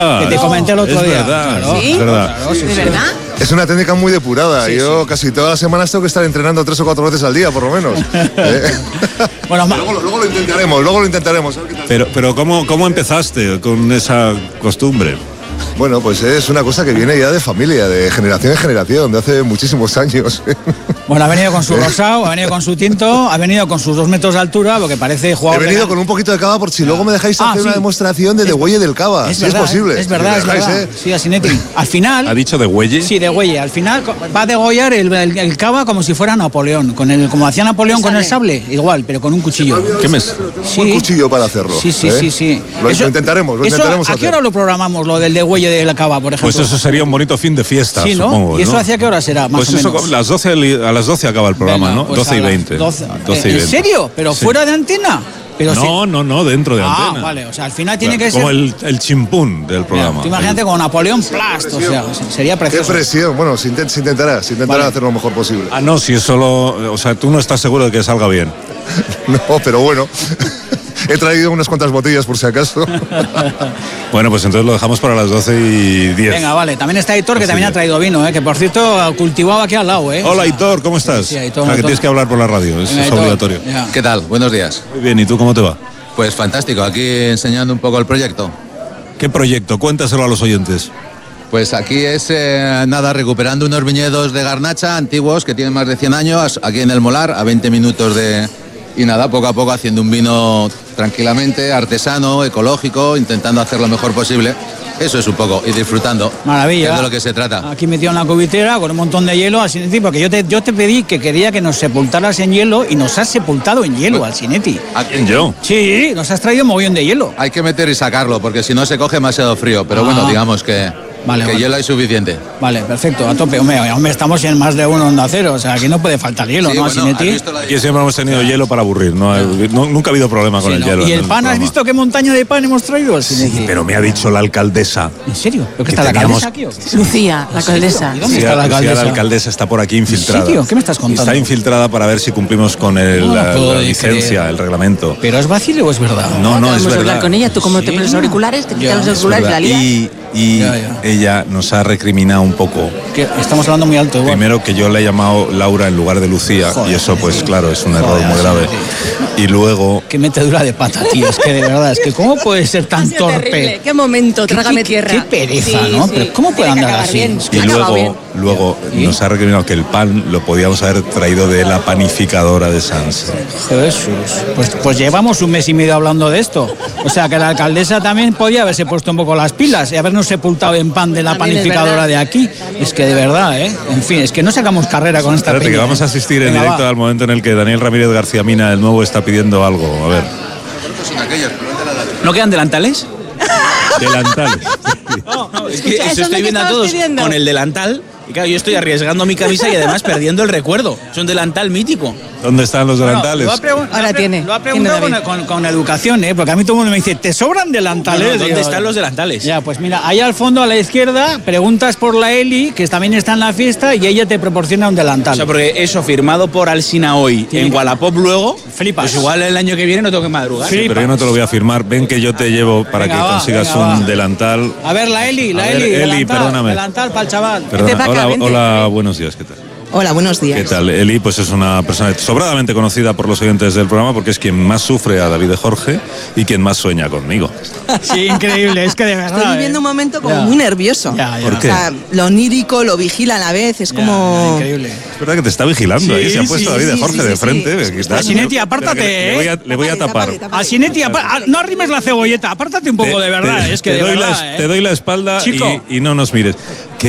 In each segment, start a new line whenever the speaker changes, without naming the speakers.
Que te comenté el otro día.
Verdad,
claro,
¿Sí?
es verdad.
Claro, sí,
¿De
sí.
verdad?
Es una técnica muy depurada.
Sí,
Yo casi todas las semanas tengo que estar entrenando 3 o 4 veces al día, por lo menos.
Bueno,
luego lo intentaremos. A ver qué tal.
Pero ¿cómo empezaste con esa costumbre?
Bueno, pues es una cosa que viene ya de familia, de generación en generación, de hace muchísimos años.
Bueno, ha venido con su rosado, ha venido con su tinto, ha venido con sus 2 metros de altura, porque parece
He
jugador.
venido con un poquito de cava por si luego me dejáis hacer una
sí.
demostración de degüelle del cava,
Es
si
verdad,
es posible.
Es verdad,
Si
es
me dejáis,
verdad. Sí, Asinetti. Al final.
¿Ha dicho de Güelle?
Sí, de Güelle. Al final va a degollar el cava como si fuera Napoleón. Como hacía Napoleón con el sable, igual, pero con un cuchillo.
¿Qué me...?
Un buen cuchillo para hacerlo.
Sí, sí, sí, sí.
Lo intentaremos
¿A qué hora lo programamos, lo del degüelle de la cava, por ejemplo?
Pues eso sería un bonito fin de fiesta,
sí, ¿no?
supongo.
¿Y eso
¿no?
hacia qué hora será, más
Pues
o
eso
menos?
a las 12 acaba el programa,
Venga,
¿no?
pues
12 y
a las
20.
12
12 y 20.
¿En serio? ¿Pero
Sí.
fuera de antena? Pero
No, dentro de antena.
vale, o sea, al final tiene que
Como
ser...
el chimpún del programa.
Tú imagínate con Napoleón Plast, o sea, sería
Qué
precioso.
presión. Bueno, se intentará
Vale.
hacer lo mejor posible.
Ah, no, si es solo... O sea, tú no estás seguro de que salga bien.
No, pero bueno. He traído unas cuantas botellas por si acaso.
Bueno, pues entonces lo dejamos para las 12 y 10.
Venga, vale. También está Hitor, que
Así
también
es.
ha traído vino, que por cierto ha cultivado aquí al lado,
Hola, Hitor, ¿cómo estás?
Sí, Hitor,
O sea, que
Hitor.
tienes que hablar por la radio, eso
Venga,
es
Hitor,
obligatorio.
ya.
¿Qué tal? Buenos días.
Muy bien, ¿y tú cómo te va?
Pues fantástico, aquí enseñando un poco el proyecto.
¿Qué proyecto? Cuéntaselo a los oyentes.
Pues aquí es, recuperando unos viñedos de garnacha antiguos que tienen más de 100 años, aquí en el Molar, a 20 minutos de... Y nada, poco a poco haciendo un vino tranquilamente, artesano, ecológico, intentando hacer lo mejor posible. Eso es un poco, y disfrutando.
Maravilla.
Que es de lo que se trata.
Aquí metido en la cubitera con un montón de hielo, Asinetti, porque yo te pedí que quería que nos sepultaras en hielo y nos has sepultado en hielo, Asinetti.
Aquí,
¿Yo?
Sí, nos has traído un mogollón de hielo.
hay que meter y sacarlo, porque si no se coge demasiado frío. Pero bueno, digamos que
Vale, vale.
hielo hay suficiente.
Vale, perfecto, a tope. Hombre, estamos en más de uno Onda Cero, o sea, aquí no puede faltar hielo,
Sí,
¿no,
bueno,
Asinetti?
¿has visto la
Aquí siempre hemos tenido hielo para aburrir, nunca ha habido problema con
Sí,
el
¿no?
hielo.
¿Y
en
el pan, has
programa.
visto qué montaña de pan hemos traído, Asinetti?
Pero me ha dicho la alcaldesa.
¿En serio? ¿Pero
Que
que está la
teníamos-
alcaldesa aquí o qué?
Lucía, la alcaldesa.
¿Y dónde
Sí,
está la
sí,
alcaldesa?
la alcaldesa está por aquí infiltrada.
serio? ¿Qué me estás contando?
Está infiltrada para ver si cumplimos con
No
la
puedo
licencia,
creer.
el reglamento.
¿Pero es vacile o es verdad?
No, es
Vamos a hablar
verdad.
con ella, tú como te
Sí.
pones los auriculares, te
Ya,
quitas los
es
auriculares y la lías.
Y
Ya.
ella nos ha recriminado un poco.
Que estamos hablando muy alto igual.
Primero que yo le he llamado Laura en lugar de Lucía,
Joder,
y eso pues
sí.
claro, es un error
Joder,
muy grave.
sí.
Y luego...
Qué metedura de pata, tío. Es que de verdad, es que ¿cómo puede ser
Ha
tan
sido terrible.
torpe?
Qué momento, trágame tierra.
Qué pereza,
Sí,
¿no?
sí.
Pero ¿cómo puede
Tiene que
andar
acabar
así?
bien.
Es
Y
Ha acabado bien.
luego
¿Y?
nos ha recriminado que el pan lo podíamos haber traído de la panificadora de Sanse.
Jesús. Pues llevamos un mes y medio hablando de esto. O sea que la alcaldesa también podía haberse puesto un poco las pilas y habernos sepultado en pan de la
También es
panificadora
verdad.
de aquí. Es que de verdad, ¿eh? En fin, es que no sacamos carrera con esta
Espérate, que
peña,
vamos a
¿eh?
asistir en
Venga,
directo
va.
al momento en el que Daniel Ramírez García Mina, el nuevo, está pidiendo algo. A ver.
¿No quedan delantales?
Delantales.
Es que
Escucha,
eso
eso es lo
estoy
que
viendo a
estabas
todos
pidiendo.
con el delantal. Y claro, yo estoy arriesgando mi camisa y además perdiendo el recuerdo. Es un delantal mítico.
¿Dónde están los delantales?
Ahora tiene.
Lo ha preguntado
Tiene
con educación, ¿eh? Porque a mí todo el mundo me dice, ¿te sobran delantales?
¿Dónde
Digo,
están los delantales?
Ya, pues mira, ahí al fondo a la izquierda preguntas por la Eli, que también está en la fiesta, y ella te proporciona un delantal.
O sea, porque eso firmado por Alsina hoy
Tiene
en
que-
Wallapop luego,
Flipas.
pues igual el año que viene no tengo que madrugar.
Sí.
Pero yo no te lo voy a firmar. Ven que yo te llevo para
Venga,
que
va,
consigas
venga,
un
va.
delantal.
A ver, la Eli,
A ver, Eli,
delantal,
perdóname.
delantal para el chaval.
Perdona.
Vente pa' acá,
Hola,
vente.
hola, buenos días, ¿qué tal?
Hola, buenos días.
¿Qué tal? Eli pues es una persona sobradamente conocida por los oyentes del programa porque es quien más sufre a David de Jorge y quien más sueña conmigo.
Sí, increíble, es que de verdad.
Estoy viviendo un momento como
Ya.
muy nervioso.
Ya, ya.
¿Por qué?
O sea, lo onírico, lo vigila a la vez, es
Ya,
como...
ya, increíble.
Es verdad que te está vigilando,
Sí,
ahí se ha puesto
sí,
David de
sí,
Jorge
sí,
de
sí,
frente.
sí.
que está-
Asinetti, apártate,
Espera que le voy a tapar.
Tápate.
Asinetti, no arrimes la cebolleta, apártate un poco de verdad, es que
te
de
doy
verdad,
te doy la espalda
Chico.
y no nos mires.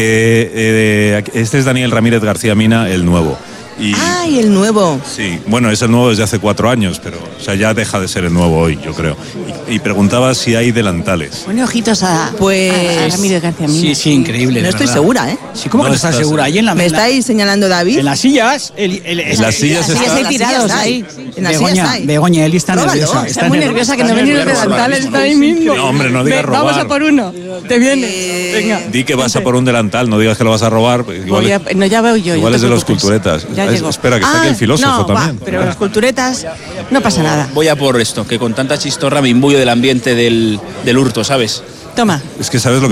Que este es Daniel Ramírez García Mina, el nuevo. Y,
¡Ay, el nuevo!
sí, bueno, es el nuevo desde hace 4 años, pero o sea, ya deja de ser el nuevo hoy, yo creo. Y preguntaba si hay delantales.
Pone ojitos a Ramírez García Mina.
Sí, sí, increíble.
No
de
estoy
verdad.
segura, ¿eh?
Sí, ¿cómo
No
que no estás
estás
segura? Ahí en la
¿Me estáis señalando David?
En las sillas,
Las sillas
Sí,
están-
en las
tirados
sillas
ahí.
En las sillas
Begoña,
hay.
Begoña, Eli está
Próbalo.
nerviosa.
Está muy nerviosa que no ven ni los delantales, está ahí mismo.
No, hombre, no digas
Ven, vamos
robar.
a por uno. Te viene. Venga.
Di que vas a por un delantal, no digas que lo vas a robar. Igual,
No, ya veo yo.
igual
no
es
te
de los
preocupes.
culturetas.
Ya llego.
Espera, que está aquí el filósofo
no,
también.
pero las culturetas no pasa nada.
Voy a por esto, que con tanta chistorra me imbuyo del ambiente del hurto, ¿sabes?
Toma.
Es que sabes lo